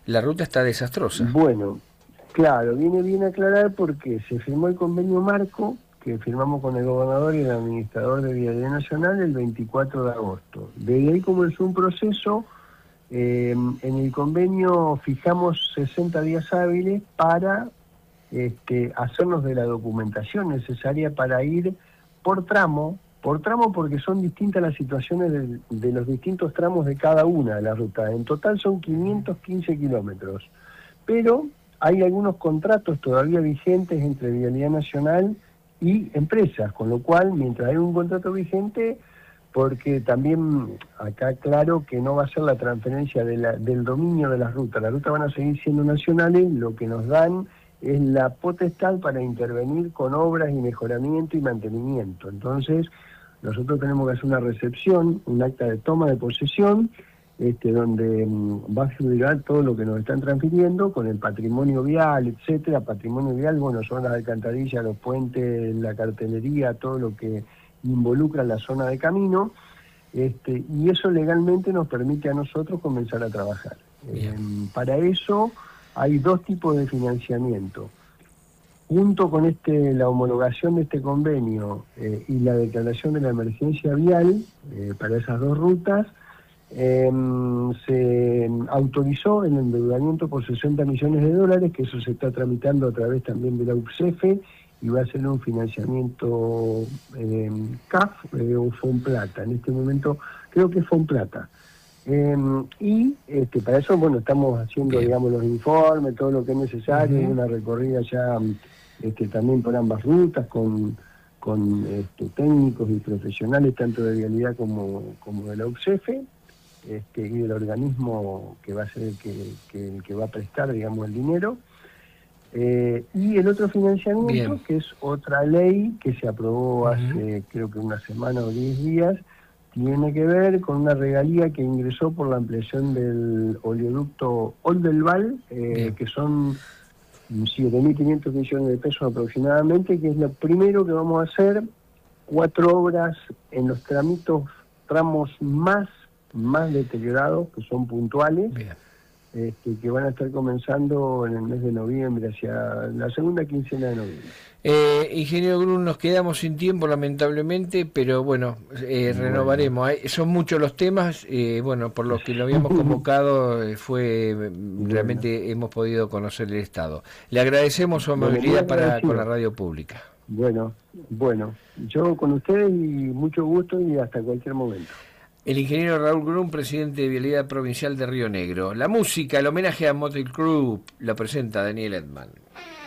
La ruta está desastrosa. Bueno, claro, viene bien aclarar porque se firmó el convenio marco que firmamos con el gobernador y el administrador de Vialidad Nacional el 24 de agosto. Desde ahí comenzó un proceso. En el convenio fijamos 60 días hábiles para hacernos de la documentación necesaria para ir por tramo porque son distintas las situaciones de los distintos tramos de cada una de las rutas. En total son 515 kilómetros, pero hay algunos contratos todavía vigentes entre Vialidad Nacional y empresas, con lo cual, mientras hay un contrato vigente, porque también acá claro que no va a ser la transferencia del dominio de las rutas van a seguir siendo nacionales, lo que nos dan es la potestad para intervenir con obras y mejoramiento y mantenimiento. Entonces, nosotros tenemos que hacer una recepción, un acta de toma de posesión, donde va a figurar todo lo que nos están transfiriendo con el patrimonio vial, etcétera. Patrimonio vial, bueno, son las alcantarillas, los puentes, la cartelería, todo lo que involucra la zona de camino, y eso legalmente nos permite a nosotros comenzar a trabajar. Para eso hay dos tipos de financiamiento. Junto con la homologación de este convenio y la declaración de la emergencia vial para esas dos rutas, se autorizó el endeudamiento por 60 millones de dólares, que eso se está tramitando a través también de la UPCEFE, y va a ser un financiamiento CAF o Fonplata. En este momento creo que es Fonplata. Y para eso, bueno, estamos haciendo, digamos, los informes, todo lo que es necesario, una recorrida ya también por ambas rutas, con técnicos y profesionales, tanto de vialidad como de la UPCEFE, y del organismo que va a ser el que va a prestar, digamos, el dinero. Y el otro financiamiento, que es otra ley que se aprobó hace creo que una semana o 10 días, tiene que ver con una regalía que ingresó por la ampliación del oleoducto Oldelval, que son 7.500 millones de pesos aproximadamente, que es lo primero que vamos a hacer, 4 obras en los tramos más deteriorados, que son puntuales, que van a estar comenzando en el mes de noviembre, hacia la segunda quincena de noviembre. Ingeniero Grun, nos quedamos sin tiempo lamentablemente, pero bueno, renovaremos. Son muchos los temas, bueno, por los que lo habíamos convocado, realmente hemos podido conocer el estado. Le agradecemos su amabilidad con la radio pública. Bueno, yo con ustedes y mucho gusto y hasta cualquier momento. El ingeniero Raúl Grun, presidente de Vialidad Provincial de Río Negro. La música, el homenaje a Motley Crue, la presenta Daniel Edman.